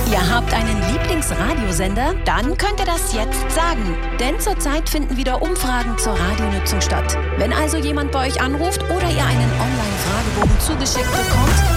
Ihr habt einen Lieblingsradiosender? Dann könnt ihr das jetzt sagen. Denn zurzeit finden wieder Umfragen zur Radionutzung statt. Wenn also jemand bei euch anruft oder ihr einen Online-Fragebogen zugeschickt bekommt,